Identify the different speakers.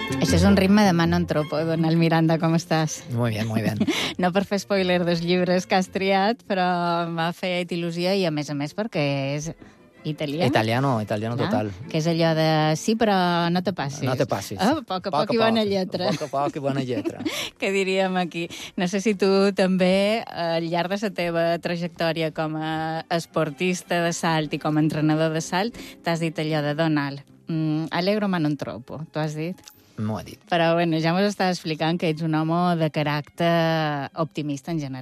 Speaker 1: Això és un ritme de mano en tropo, Donald Miranda, com estàs?
Speaker 2: Muy bien, muy bien.
Speaker 1: No per fer spoiler dels llibres que has triat, però m'ha fet il·lusió i, a més perquè és italià.
Speaker 2: Italiano total.
Speaker 1: Que és allò de sí, però no te passis.
Speaker 2: No te passis.
Speaker 1: A poc i bona lletra.
Speaker 2: A poc i bona lletra.
Speaker 1: Que diríem aquí. No sé si tu també, al llarg de la teva trajectòria com a esportista de salt i com a entrenador de salt, t'has dit allò de Donald. Allegro ma non troppo, t'ho has dit?
Speaker 2: M'ho ha dit.
Speaker 1: Però bueno, ja m'ho estàs explicant que ets un home de caràcter optimista en general.